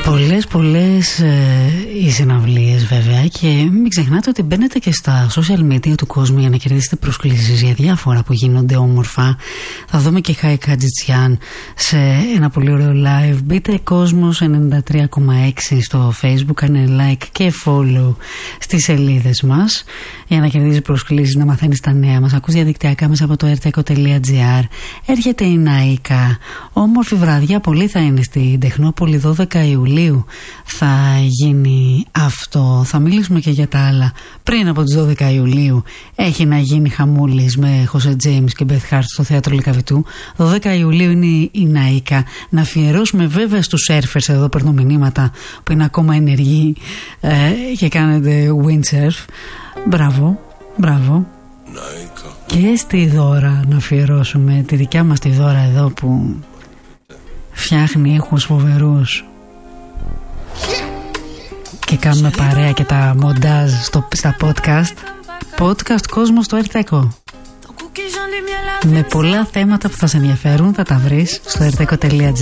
Πολλές οι συναυλίες βέβαια, και μην ξεχνάτε ότι μπαίνετε και στα social media του κόσμου για να κερδίσετε προσκλήσεις για διάφορα που γίνονται όμορφα. Θα δούμε και Χάι Κατζιτσιάν σε ένα πολύ ωραίο live. Μπείτε Κόσμος 93,6 στο Facebook, κάνε like και follow στις σελίδες μας για να κερδίζεις προσκλήσεις, να μαθαίνεις τα νέα μας. Ακούς διαδικτυακά μέσα από το rteko.gr. Έρχεται η Ναΐκα, όμορφη βραδιά πολύ θα είναι στην Τεχνόπολη. 12 Ιουλίου θα γίνει αυτό. Θα μιλήσουμε και για τα άλλα. Πριν από τις 12 Ιουλίου έχει να γίνει χαμούλης με Χωσέ Τζέιμς και Μπεθ Χάρτ στο Θέατρο Λυκαβητού. 12 Ιουλίου είναι η Ναΐκα. Να αφιερώσουμε βέβαια στους σέρφερς, εδώ παίρνω μηνύματα που είναι ακόμα ενεργοί και κάνετε windsurf. Μπράβο, μπράβο. Και στη Δώρα να αφιερώσουμε, τη δικιά μας τη Δώρα εδώ που φτιάχνει ήχους φοβερούς και κάνουμε παρέα και τα μοντάζ στα podcast Κόσμος στο rteko, με πολλά θέματα που θα σε ενδιαφέρουν. Θα τα βρεις στο rteko.gr.